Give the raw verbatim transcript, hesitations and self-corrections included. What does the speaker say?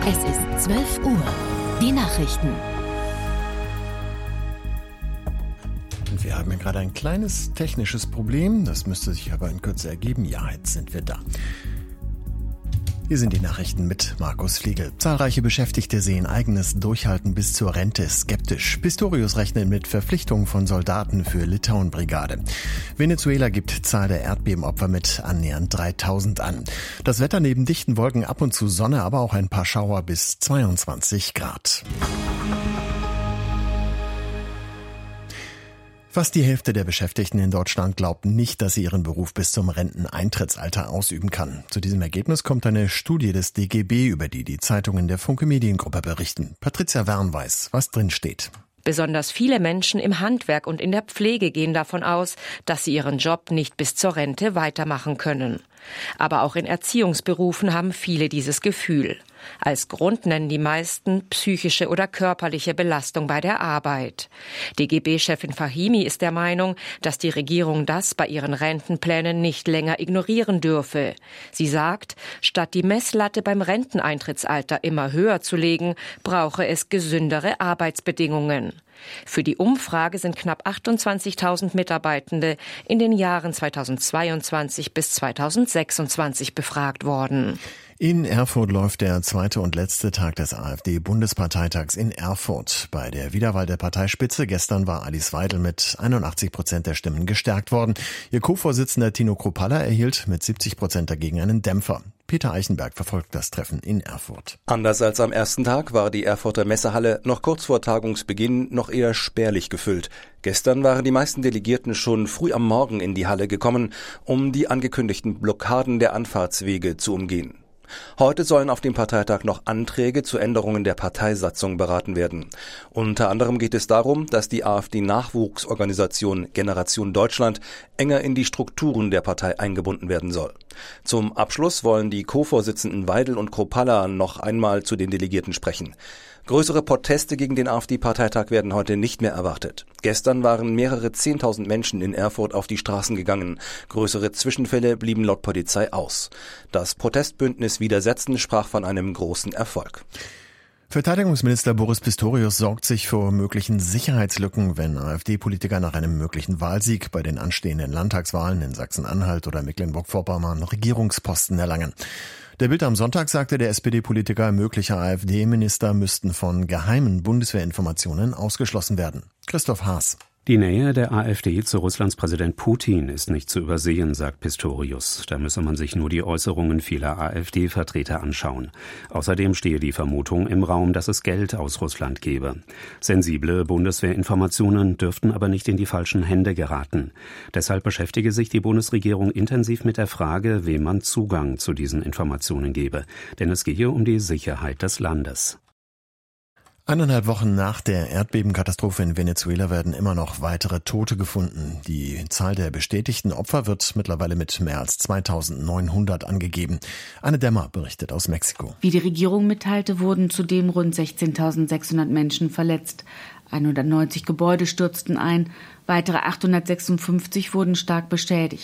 Es ist zwölf Uhr. Die Nachrichten. Und wir haben hier gerade ein kleines technisches Problem. Das müsste sich aber in Kürze ergeben. Ja, jetzt sind wir da. Hier sind die Nachrichten mit Markus Fliegel. Zahlreiche Beschäftigte sehen eigenes Durchhalten bis zur Rente skeptisch. Pistorius rechnet mit Verpflichtung von Soldaten für Litauen-Brigade. Venezuela gibt Zahl der Erdbebenopfer mit annähernd dreitausend an. Das Wetter neben dichten Wolken, ab und zu Sonne, aber auch ein paar Schauer bis zweiundzwanzig Grad. Fast die Hälfte der Beschäftigten in Deutschland glaubt nicht, dass sie ihren Beruf bis zum Renteneintrittsalter ausüben kann. Zu diesem Ergebnis kommt eine Studie des D G B, über die die Zeitungen der Funke Mediengruppe berichten. Patricia Wern weiß, was drin steht. Besonders viele Menschen im Handwerk und in der Pflege gehen davon aus, dass sie ihren Job nicht bis zur Rente weitermachen können. Aber auch in Erziehungsberufen haben viele dieses Gefühl. Als Grund nennen die meisten psychische oder körperliche Belastung bei der Arbeit. D G B-Chefin Fahimi ist der Meinung, dass die Regierung das bei ihren Rentenplänen nicht länger ignorieren dürfe. Sie sagt, statt die Messlatte beim Renteneintrittsalter immer höher zu legen, brauche es gesündere Arbeitsbedingungen. Für die Umfrage sind knapp achtundzwanzigtausend Mitarbeitende in den Jahren zweitausendzweiundzwanzig bis zweitausendsechsundzwanzig befragt worden. In Erfurt läuft der zweite und letzte Tag des AfD-Bundesparteitags in Erfurt. Bei der Wiederwahl der Parteispitze gestern war Alice Weidel mit einundachtzig Prozent der Stimmen gestärkt worden. Ihr Co-Vorsitzender Tino Kruppalla erhielt mit siebzig Prozent dagegen einen Dämpfer. Peter Eichenberg verfolgt das Treffen in Erfurt. Anders als am ersten Tag war die Erfurter Messehalle noch kurz vor Tagungsbeginn noch eher spärlich gefüllt. Gestern waren die meisten Delegierten schon früh am Morgen in die Halle gekommen, um die angekündigten Blockaden der Anfahrtswege zu umgehen. Heute sollen auf dem Parteitag noch Anträge zu Änderungen der Parteisatzung beraten werden. Unter anderem geht es darum, dass die AfD-Nachwuchsorganisation Generation Deutschland enger in die Strukturen der Partei eingebunden werden soll. Zum Abschluss wollen die Co-Vorsitzenden Weidel und Kruppalla noch einmal zu den Delegierten sprechen. Größere Proteste gegen den AfD-Parteitag werden heute nicht mehr erwartet. Gestern waren mehrere Zehntausend Menschen in Erfurt auf die Straßen gegangen. Größere Zwischenfälle blieben laut Polizei aus. Das Protestbündnis Widersetzen sprach von einem großen Erfolg. Verteidigungsminister Boris Pistorius sorgt sich vor möglichen Sicherheitslücken, wenn AfD-Politiker nach einem möglichen Wahlsieg bei den anstehenden Landtagswahlen in Sachsen-Anhalt oder Mecklenburg-Vorpommern Regierungsposten erlangen. Der Bild am Sonntag sagte der S P D-Politiker, mögliche AfD-Minister müssten von geheimen Bundeswehrinformationen ausgeschlossen werden. Christoph Haas. Die Nähe der AfD zu Russlands Präsident Putin ist nicht zu übersehen, sagt Pistorius. Da müsse man sich nur die Äußerungen vieler AfD-Vertreter anschauen. Außerdem stehe die Vermutung im Raum, dass es Geld aus Russland gebe. Sensible Bundeswehrinformationen dürften aber nicht in die falschen Hände geraten. Deshalb beschäftige sich die Bundesregierung intensiv mit der Frage, wem man Zugang zu diesen Informationen gebe. Denn es gehe um die Sicherheit des Landes. Eineinhalb Wochen nach der Erdbebenkatastrophe in Venezuela werden immer noch weitere Tote gefunden. Die Zahl der bestätigten Opfer wird mittlerweile mit mehr als zweitausendneunhundert angegeben. Anne Dämmer berichtet aus Mexiko. Wie die Regierung mitteilte, wurden zudem rund sechzehntausendsechshundert Menschen verletzt. hundertneunzig Gebäude stürzten ein, weitere achthundertsechsundfünfzig wurden stark beschädigt.